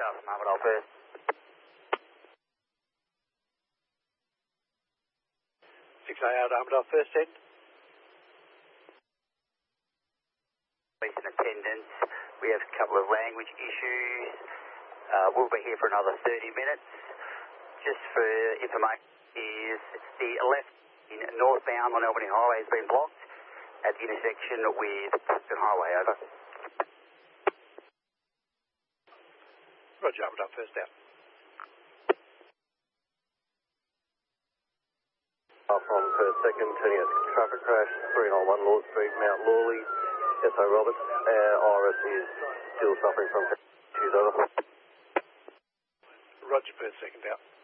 South Marmot first. 6AR Armadale first end. Police and attendance. We have a couple of language issues. We'll be here for another 30 minutes. Just for information, is the left in northbound on Albany Highway has been blocked at the intersection with Preston Highway. Over. Roger, Armadale first out. From first second, turning out traffic crash, 391 Lord Street, Mount Lawley, S.O. Roberts. Iris is still suffering from issues. Over. Roger, first second out.